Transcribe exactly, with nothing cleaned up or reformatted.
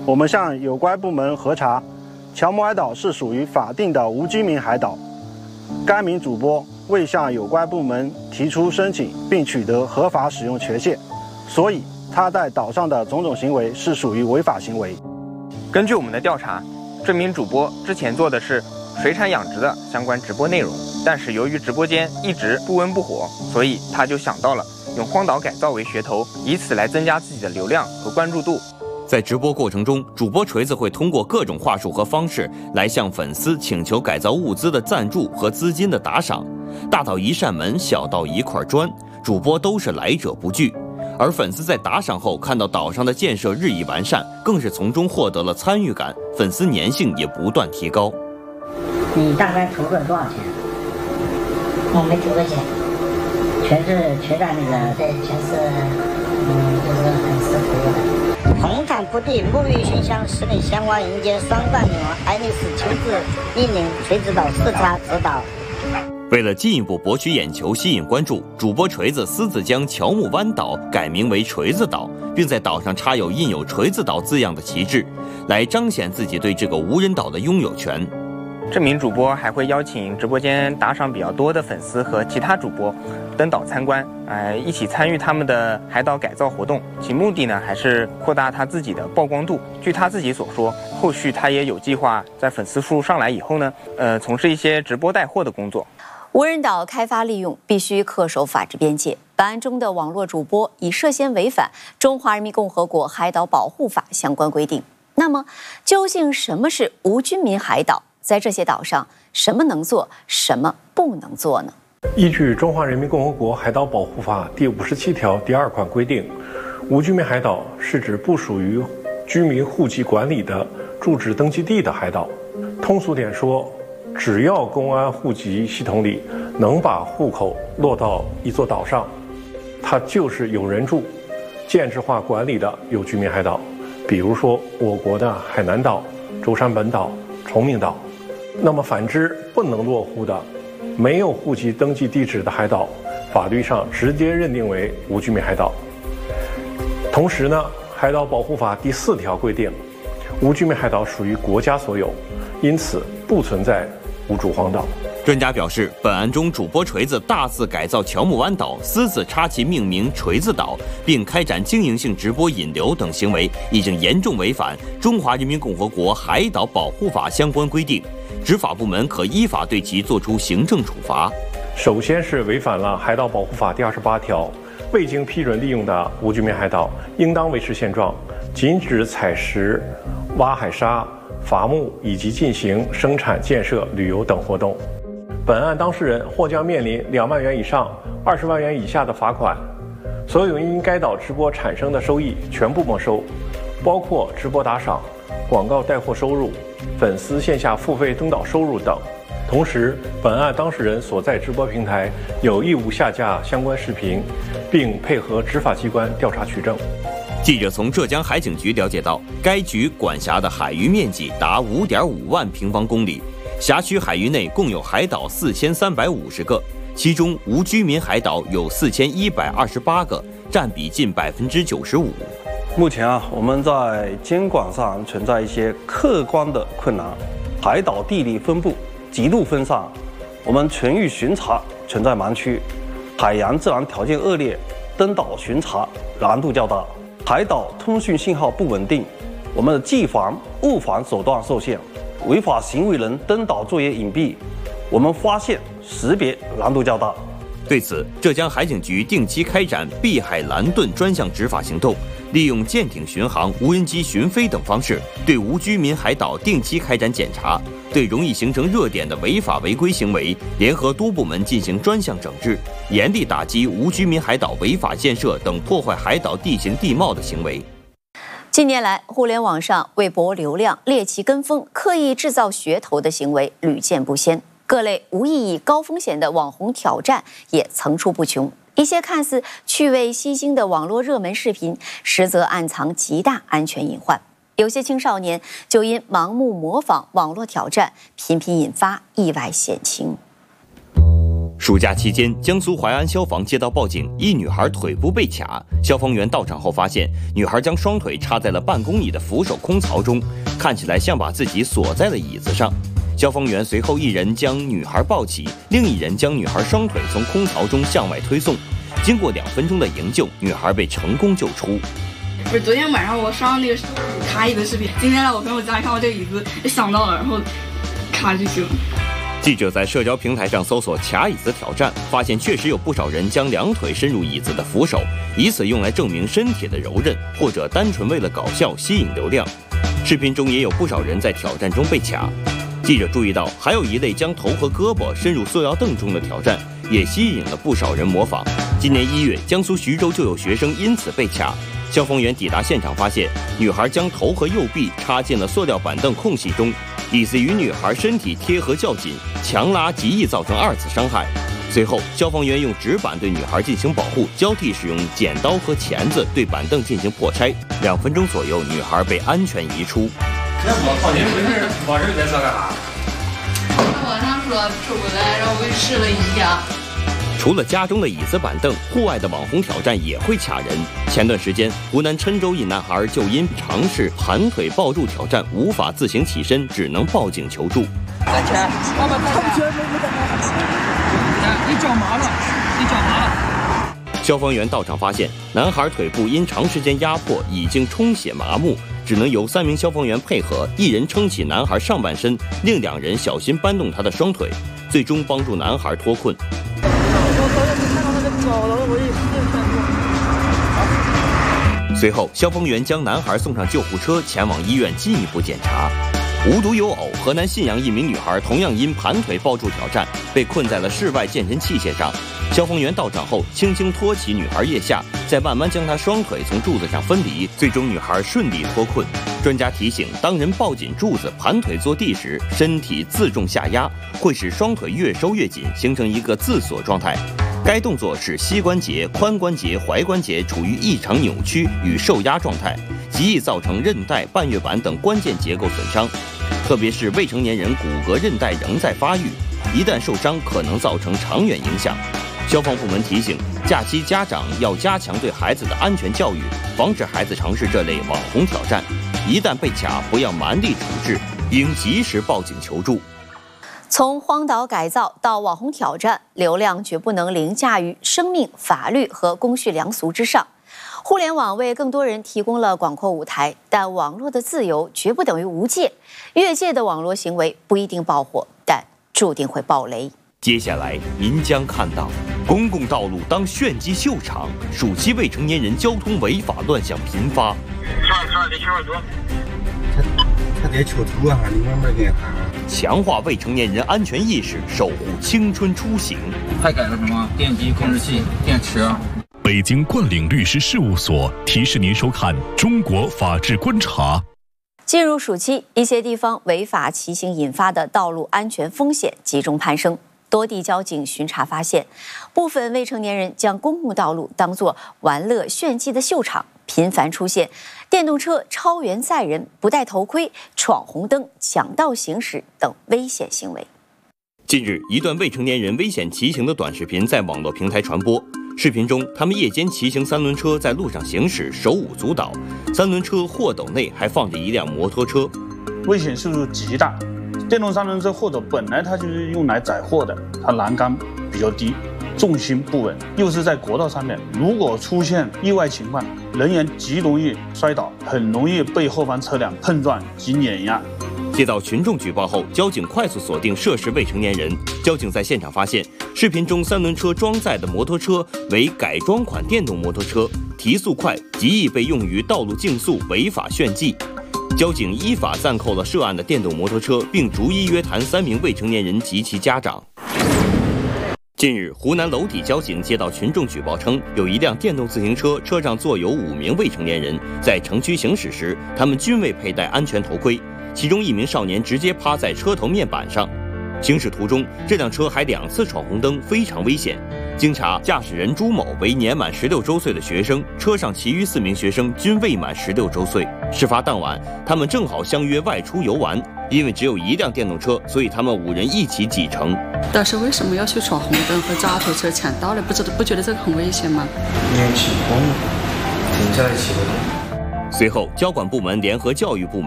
我们向有关部门核查，乔木海岛是属于法定的无居民海岛。该名主播未向有关部门提出申请并取得合法使用权限，所以他在岛上的种种行为是属于违法行为。 根据我们的调查，这名主播之前做的是水产养殖的相关直播内容，但是由于直播间一直不温不火，所以他就想到了用荒岛改造为噱头，以此来增加自己的流量和关注度。 在直播过程中，主播锤子会通过各种话术和方式来向粉丝请求改造物资的赞助和资金的打赏。大到一扇门，小到一块砖，主播都是来者不拒。而粉丝在打赏后看到岛上的建设日益完善，更是从中获得了参与感，粉丝粘性也不断提高。 你大概投了多少钱？ 我没投过钱， 全是全在那个， 对，全是嗯，就是粉丝投的。 红毯铺地，沐浴熏香，十里鲜花迎接双冠女王爱丽丝亲自莅临锤子岛视察指导。 为了进一步博取眼球、吸引关注，主播锤子私自将乔木湾岛改名为锤子岛，并在岛上插有印有锤子岛字样的旗帜，来彰显自己对这个无人岛的拥有权。 这名主播还会邀请直播间打赏比较多的粉丝和其他主播登岛参观，呃，一起参与他们的海岛改造活动。其目的呢，还是扩大他自己的曝光度。据他自己所说，后续他也有计划在粉丝数上来以后呢，呃，从事一些直播带货的工作。 无人岛开发利用必须恪守法治边界。本案中的网络主播已涉嫌违反《中华人民共和国海岛保护法》相关规定。那么，究竟什么是无居民海岛？在这些岛上，什么能做，什么不能做呢？ 依据《中华人民共和国海岛保护法》第五十七条第二款规定，无居民海岛是指不属于居民户籍管理的住址登记地的海岛。通俗点说，只要公安户籍系统里能把户口落到一座岛上，它就是有人住、建制化管理的有居民海岛。比如说我国的海南岛、舟山本岛、崇明岛。那么反之，不能落户的、没有户籍登记地址的海岛，法律上直接认定为无居民海岛。同时呢，《海岛保护法》第四条规定，无居民海岛属于国家所有，因此不存在无主荒岛。 专家表示，本案中主播锤子大肆改造乔木湾岛，私自插其命名锤子岛，并开展经营性直播引流等行为，已经严重违反《中华人民共和国海岛保护法》相关规定，执法部门可依法对其作出行政处罚。 首先是违反了《海岛保护法》第二十八条，未经批准利用的无居民海岛应当维持现状，禁止采石、挖海沙、伐木以及进行生产、建设、旅游等活动。本案当事人或将面临两万元以上二十万元以下的罚款，所有因该岛直播产生的收益全部没收，包括直播打赏、广告带货收入、粉丝线下付费登岛收入等。同时，本案当事人所在直播平台有义务下架相关视频，并配合执法机关调查取证。 记者从浙江海警局了解到，该局管辖的海域面积达 五点五万平方公里，辖区海域内共有海岛四千三百五十个，其中无居民海岛有四千一百二十八个，占比近百分之九十五。 目前啊，我们在监管上存在一些客观的困难，海岛地理分布极度分散，我们全域巡查存在盲区，海洋自然条件恶劣，登岛巡查难度较大，海岛通讯信号不稳定，我们的技防、物防手段受限，违法行为人登岛作业隐蔽，我们发现识别难度较大。 对此，浙江海警局定期开展碧海蓝盾专项执法行动，利用舰艇巡航、无人机巡飞等方式，对无居民海岛定期开展检查，对容易形成热点的违法违规行为，联合多部门进行专项整治，严厉打击无居民海岛违法建设等破坏海岛地形地貌的行为。 近年来，互联网上为博流量、猎奇跟风、刻意制造噱头的行为屡见不鲜，各类无意义、高风险的网红挑战也层出不穷。一些看似趣味吸睛的网络热门视频，实则暗藏极大安全隐患。有些青少年就因盲目模仿网络挑战，频频引发意外险情。 暑假期间，江苏淮安消防接到报警，一女孩腿部被卡。消防员到场后发现，女孩将双腿插在了半公里的扶手空槽中，看起来像把自己锁在了椅子上。消防员随后一人将女孩抱起，另一人将女孩双腿从空槽中向外推送。经过两分钟的营救，女孩被成功救出。 不是昨天晚上我上那个卡椅子视频，今天来我朋友家看到这个椅子，想到了，然后卡就行了。 记者在社交平台上搜索“卡椅子挑战”，发现确实有不少人将两腿伸入椅子的扶手，以此用来证明身体的柔韧，或者单纯为了搞笑吸引流量。视频中也有不少人在挑战中被卡。记者注意到，还有一类将头和胳膊伸入塑料凳中的挑战，也吸引了不少人模仿。今年一月，江苏徐州就有学生因此被卡。消防员抵达现场，发现女孩将头和右臂插进了塑料板凳空隙中，以至于女孩身体贴合较紧，强拉极易造成二次伤害。随后，消防员用纸板对女孩进行保护，交替使用剪刀和钳子对板凳进行破拆。两分钟左右，女孩被安全移出。 那我靠，你没事往这里来干啥？ 他晚上说出不来，然后我就试了一下。 除了家中的椅子板凳，户外的网红挑战也会卡人。前段时间，湖南郴州一男孩就因尝试盘腿抱柱挑战，无法自行起身，只能报警求助。 站起来，爸爸，他不起来，没没干你脚麻了，你脚麻了。 消防员到场发现，男孩腿部因长时间压迫已经充血麻木，只能由三名消防员配合，一人撑起男孩上半身，另两人小心搬动他的双腿，最终帮助男孩脱困。随后，消防员将男孩送上救护车，前往医院进一步检查。无独有偶，河南信阳一名女孩同样因盘腿抱柱挑战，被困在了室外健身器械上。消防员到场后，轻轻托起女孩腋下，再慢慢将她双腿从柱子上分离，最终女孩顺利脱困。专家提醒，当人抱紧柱子、盘腿坐地时，身体自重下压，会使双腿越收越紧，形成一个自锁状态。该动作使膝关节、髋关节、踝关节处于异常扭曲与受压状态，极易造成韧带、半月板等关键结构损伤。特别是未成年人骨骼韧带仍在发育，一旦受伤可能造成长远影响。消防部门提醒，假期家长要加强对孩子的安全教育，防止孩子尝试这类网红挑战。一旦被卡，不要蛮力处置，应及时报警求助。 从荒岛改造到网红挑战，流量绝不能凌驾于生命、法律和公序良俗之上。互联网为更多人提供了广阔舞台，但网络的自由绝不等于无界。越界的网络行为不一定爆火，但注定会爆雷。 接下来您将看到，公共道路当炫技秀场，暑期未成年人交通违法乱象频发。 上上你上多。他得求图啊，你慢慢给他。 强化未成年人安全意识，守护青春出行。 还改了什么电机控制器、电池。 北京冠岭律师事务所提示您收看《中国法治观察》。 进入暑期，一些地方违法骑行引发的道路安全风险集中攀升。多地交警巡查发现，部分未成年人将公共道路当作玩乐炫技的秀场，频繁出现电动车超员载人、不戴头盔、闯红灯、抢道行驶等危险行为。 近日，一段未成年人危险骑行的短视频在网络平台传播。视频中，他们夜间骑行三轮车在路上行驶，手舞足蹈。三轮车货斗内还放着一辆摩托车， 危险系数极大。电动三轮车货斗本来它就是用来载货的，它栏杆比较低，重心不稳，又是在国道上面，如果出现意外情况，人员极容易摔倒，很容易被后方车辆碰撞及碾压。 接到群众举报后，交警快速锁定涉事未成年人。交警在现场发现，视频中三轮车装载的摩托车为改装款电动摩托车，提速快，极易被用于道路竞速违法炫技。交警依法暂扣了涉案的电动摩托车，并逐一约谈三名未成年人及其家长。近日，湖南娄底交警接到群众举报称，有一辆电动自行车，车上坐有五名未成年人，在城区行驶时，他们均未佩戴安全头盔。其中一名少年直接趴在车头面板上。行驶途中，这辆车还两次闯红灯，非常危险。经查，驾驶人朱某为年满十六周岁的学生，车上其余四名学生均未满十六周岁。事发当晚，他们正好相约外出游玩。 因为只有一辆电动车，所以他们五人一起启程。 但是为什么要去闯红灯和渣头车抢道呢？不知道不觉得这个很危险吗？ 因为起风，停下来起风。 随后，交管部门联合教育部门